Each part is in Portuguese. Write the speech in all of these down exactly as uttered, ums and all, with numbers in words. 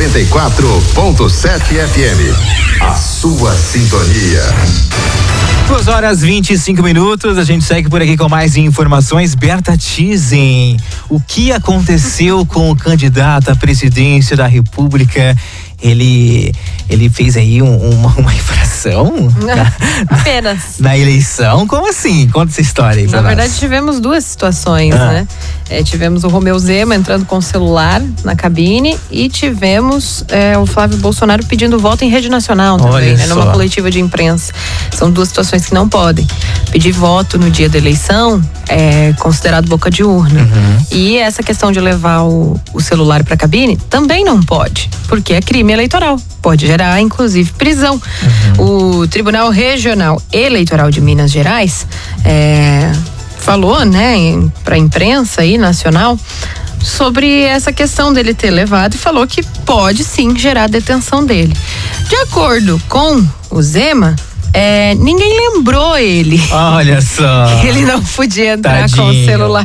noventa e quatro ponto sete F M. A sua sintonia. duas horas e vinte e cinco minutos, a gente segue por aqui com mais informações. Berta Tizen, o que aconteceu com o candidato à presidência da República? Ele, ele fez aí um, uma, uma infração? Na, apenas. Na eleição? Como assim? Conta essa história aí pra Na nós. verdade, tivemos duas situações, ah. né? É, tivemos o Romeu Zema entrando com o celular na cabine e tivemos é, o Flávio Bolsonaro pedindo voto em rede nacional também, né? Numa coletiva de imprensa. São duas situações que não podem. Pedir voto no dia da eleição é considerado boca de urna. Uhum. E essa questão de levar o, o celular pra cabine também não pode, porque é crime eleitoral. Pode gerar, inclusive, prisão. Uhum. O Tribunal Regional Eleitoral de Minas Gerais é, falou, né, para a imprensa aí, nacional, sobre essa questão dele ter levado e falou que pode sim gerar a detenção dele. De acordo com o Zema, É, ninguém lembrou ele. Olha só. Que ele não podia entrar Tadinho. com o celular.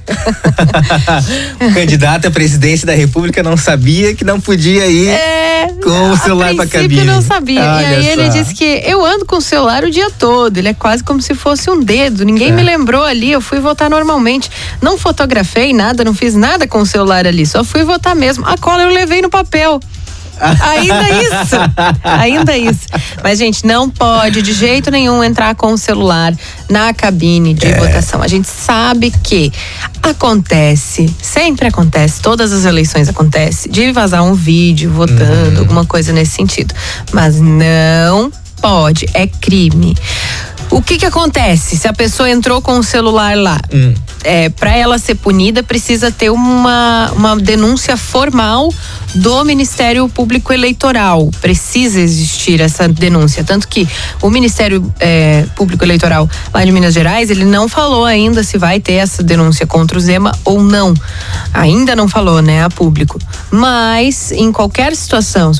O candidato à presidência da República não sabia que não podia ir é, com o celular pra cabine. A princípio não sabia. Olha e aí só. ele disse que eu ando com o celular o dia todo. Ele é quase como se fosse um dedo. Ninguém é. me lembrou ali. Eu fui votar normalmente. Não fotografei nada, não fiz nada com o celular ali. Só fui votar mesmo. A cola eu levei no papel. Ainda isso, ainda isso. Mas, gente, não pode de jeito nenhum entrar com o celular na cabine de é. votação. A gente sabe que acontece, sempre acontece, todas as eleições acontece, de vazar um vídeo votando, uhum. alguma coisa nesse sentido. Mas não pode, é crime. O que que acontece se a pessoa entrou com o celular lá? Hum. É, para ela ser punida, precisa ter uma, uma denúncia formal do Ministério Público Eleitoral. Precisa existir essa denúncia. Tanto que o Ministério é, Público Eleitoral lá de Minas Gerais, ele não falou ainda se vai ter essa denúncia contra o Zema ou não. Ainda não falou, né, a público. Mas, em qualquer situação,